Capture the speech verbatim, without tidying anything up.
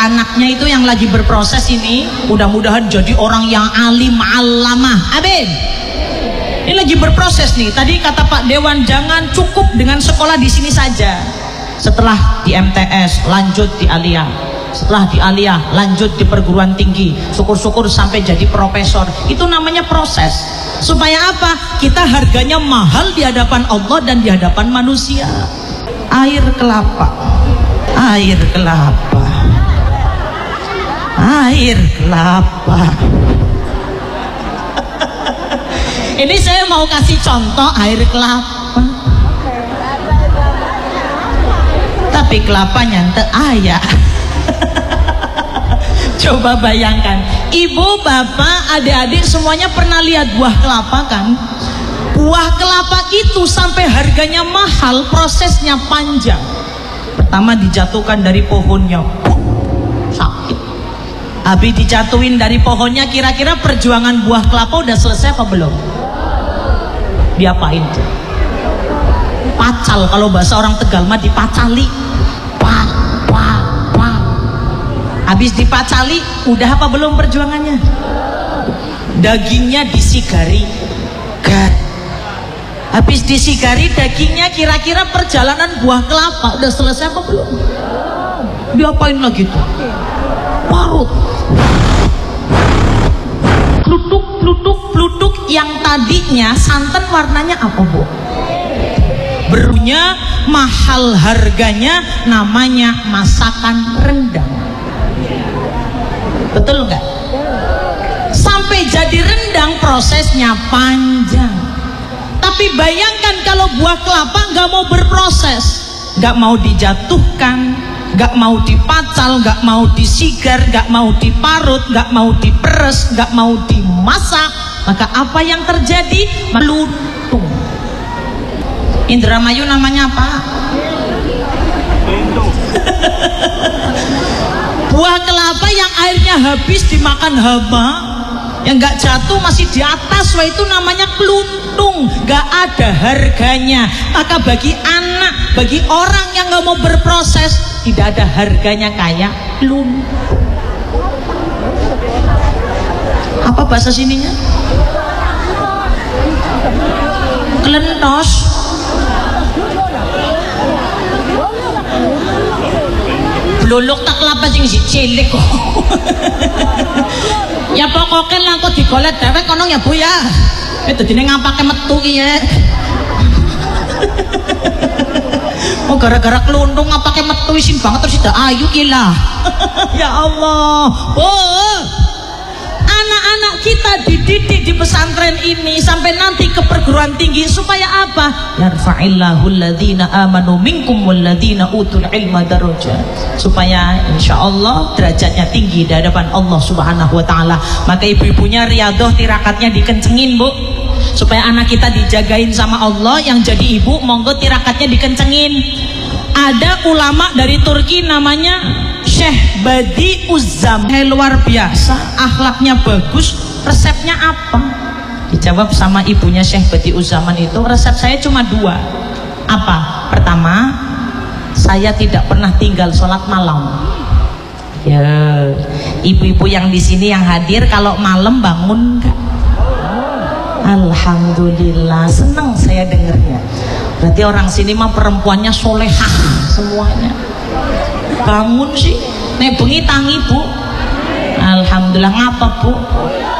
anaknya itu yang lagi berproses ini mudah-mudahan jadi orang yang alim alamah, amin. Ini lagi berproses nih. Tadi kata Pak Dewan jangan cukup dengan sekolah di sini saja. Setelah di M T S lanjut di Aliyah, setelah di Aliyah lanjut di perguruan tinggi, syukur-syukur sampai jadi profesor. Itu namanya proses. Supaya apa? Kita harganya mahal di hadapan Allah dan di hadapan manusia. Air kelapa, air kelapa, air kelapa. Ini saya mau kasih contoh air kelapa. Tapi kelapanya ente ayah. Coba bayangkan, ibu, bapak, adik-adik semuanya pernah lihat buah kelapa kan? Buah kelapa itu sampai harganya mahal, prosesnya panjang. Pertama dijatuhkan dari pohonnya, sakit. Habis dijatuhin dari pohonnya, kira-kira perjuangan buah kelapa udah selesai apa belum? Diapain tuh? Pacal, kalau bahasa orang Tegal mah dipacali. Wah, wah, wah. Habis dipacali, udah apa belum perjuangannya? Dagingnya disigari, gar. Habis disigari dagingnya, kira-kira perjalanan buah kelapa udah selesai apa belum? Diapain lagi tuh? Parut. Plutuk, plutuk, plutuk. Yang tadinya santan warnanya apa, Bu? Berunya mahal harganya, namanya masakan rendang. Betul nggak? Sampai jadi rendang prosesnya panjang. Tapi bayangkan kalau buah kelapa nggak mau berproses, nggak mau dijatuhkan, nggak mau dipacal, nggak mau disigar, nggak mau diparut, nggak mau diperes, nggak mau dimasak, maka apa yang terjadi? Meluntung. Indramayu namanya apa? Buah kelapa yang airnya habis dimakan hama, yang nggak jatuh masih di atas, wah itu namanya keluntung, nggak ada harganya. Maka bagi anak, bagi orang yang nggak mau berproses, tidak ada harganya kayak keluntung. Apa bahasa sininya? Kelentos. Bluluk tak kelapa sing si cilik kok. Ya pokoknya lah kok digolet dewek kono ya Bu ya. Itu dene ngapake metu ki ya. Oh gara-gara keluntung ngapake metu isin banget terus tidak ayu ki lah. Ya Allah. Oh. Anak-anak kita dididik di pesantren ini sampai nanti ke perguruan tinggi supaya apa? Yarfa'illahu alladhina amanu minkum walladhina utul ilma darajat. Supaya insya Allah derajatnya tinggi di hadapan Allah Subhanahu wa taala. Maka ibu-ibunya riadoh tirakatnya dikencengin, Bu. Supaya anak kita dijagain sama Allah, yang jadi ibu monggo tirakatnya dikencengin. Ada ulama dari Turki namanya Syekh Badi Uzzam, hey, luar biasa, akhlaknya bagus. Resepnya apa? Dijawab sama ibunya Syekh Badi Uzzaman itu, resep saya cuma dua. Apa? Pertama, saya tidak pernah tinggal sholat malam. Ya, ibu-ibu yang di sini yang hadir, kalau malam bangun enggak? Alhamdulillah, senang saya dengarnya. Berarti orang sini mah perempuannya solehah semuanya. Bangun sih, nek bengi tangi Bu. Alhamdulillah. Ngapa Bu?